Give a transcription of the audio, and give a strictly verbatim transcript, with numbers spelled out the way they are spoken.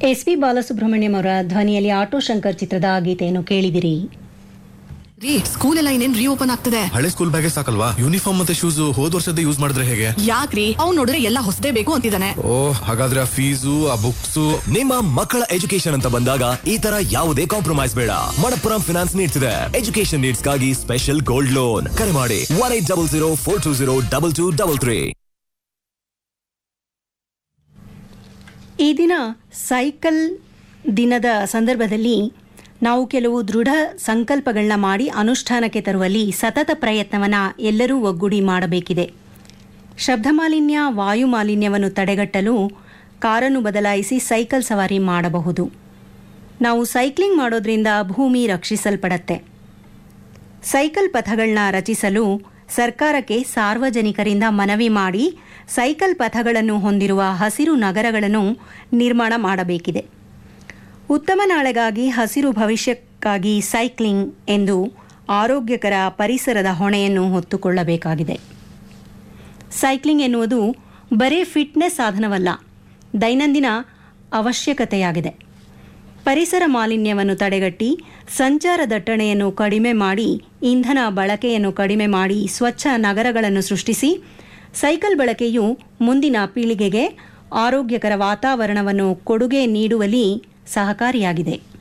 S P Balasubrahmanyam ಅವರ ಧ್ವನಿಯಲ್ಲಿ auto Shankar ಚಿತ್ರದ ಗೀತೆಯನ್ನು ಕೇಳಿದಿರಿ. ರೀ, ಸ್ಕೂಲ್ ಎಲ್ಲ ಇನ್ನೇನ್ ರೀಓಪನ್ ಆಗ್ತದೆ. ಹಳೆ ಸ್ಕೂಲ್ ಬ್ಯಾಗೇ ಸಾಕಲ್ವಾ? ಯೂನಿಫಾರ್ಮ್ ಮತ್ತೆ ಶೂಸ್ ಹೋದ್ ವರ್ಷದ ಯೂಸ್ ಮಾಡಿದ್ರೆ ಹೇಗೆ? ಯಾಕ್ರಿ, ಅವ್ನು ನೋಡಿದ್ರೆ ಎಲ್ಲ ಹೊಸದೇ ಬೇಕು ಅಂತಿದ್ದಾನೆ. ಓ, ಹಾಗಾದ್ರೆ ಆ ಫೀಸು ಆ ಬುಕ್ಸ್. ನಿಮ್ಮ ಮಕ್ಕಳ ಎಜುಕೇಶನ್ ಅಂತ ಬಂದಾಗ ಈ ತರ ಯಾವುದೇ ಕಾಂಪ್ರಮೈಸ್ ಬೇಡ. ಮಣಪ್ಪುರಂ ಫಿನಾನ್ಸ್ ನೀಡ್ತಿದೆ ಎಜುಕೇಶನ್ ನೀಡ್ಸ್ ಗಾಗಿ ಸ್ಪೆಷಲ್ ಗೋಲ್ಡ್ ಲೋನ್. ಕರೆ ಮಾಡಿ one eight double zero four two zero double two double three. ಈ ದಿನ ಸೈಕಲ್ ದಿನದ ಸಂದರ್ಭದಲ್ಲಿ ನಾವು ಕೆಲವು ದೃಢ ಸಂಕಲ್ಪಗಳನ್ನ ಮಾಡಿ ಅನುಷ್ಠಾನಕ್ಕೆ ತರುವಲ್ಲಿ ಸತತ ಪ್ರಯತ್ನವನ್ನು ಎಲ್ಲರೂ ಒಗ್ಗೂಡಿ ಮಾಡಬೇಕಿದೆ. ಶಬ್ದ ಮಾಲಿನ್ಯ, ವಾಯು ಮಾಲಿನ್ಯವನ್ನು ತಡೆಗಟ್ಟಲು ಕಾರನ್ನು ಬದಲಾಯಿಸಿ ಸೈಕಲ್ ಸವಾರಿ ಮಾಡಬಹುದು. ನಾವು ಸೈಕ್ಲಿಂಗ್ ಮಾಡೋದ್ರಿಂದ ಭೂಮಿ ರಕ್ಷಿಸಲ್ಪಡತ್ತೆ. ಸೈಕಲ್ ಪಥಗಳನ್ನ ರಚಿಸಲು ಸರ್ಕಾರಕ್ಕೆ ಸಾರ್ವಜನಿಕರಿಂದ ಮನವಿ ಮಾಡಿ ಸೈಕಲ್ ಪಥಗಳನ್ನು ಹೊಂದಿರುವ ಹಸಿರು ನಗರಗಳನ್ನು ನಿರ್ಮಾಣ ಮಾಡಬೇಕಿದೆ. ಉತ್ತಮ ನಾಳೆಗಾಗಿ, ಹಸಿರು ಭವಿಷ್ಯಕ್ಕಾಗಿ ಸೈಕ್ಲಿಂಗ್ ಎಂದು ಆರೋಗ್ಯಕರ ಪರಿಸರದ ಹೊಣೆಯನ್ನು ಹೊತ್ತುಕೊಳ್ಳಬೇಕಾಗಿದೆ. ಸೈಕ್ಲಿಂಗ್ ಎನ್ನುವುದು ಬರೀ ಫಿಟ್ನೆಸ್ ಸಾಧನವಲ್ಲ, ದೈನಂದಿನ ಅವಶ್ಯಕತೆಯಾಗಿದೆ. ಪರಿಸರ ಮಾಲಿನ್ಯವನ್ನು ತಡೆಗಟ್ಟಿ ಸಂಚಾರ ದಟ್ಟಣೆಯನ್ನು ಕಡಿಮೆ ಮಾಡಿ, ಇಂಧನ ಬಳಕೆಯನ್ನು ಕಡಿಮೆ ಮಾಡಿ ಸ್ವಚ್ಛ ನಗರಗಳನ್ನು ಸೃಷ್ಟಿಸಿ ಸೈಕಲ್ ಬಳಕೆಯು ಮುಂದಿನ ಪೀಳಿಗೆಗೆ ಆರೋಗ್ಯಕರ ವಾತಾವರಣವನ್ನು ಕೊಡುಗೆ ನೀಡುವಲ್ಲಿ ಸಹಕಾರಿಯಾಗಿದೆ.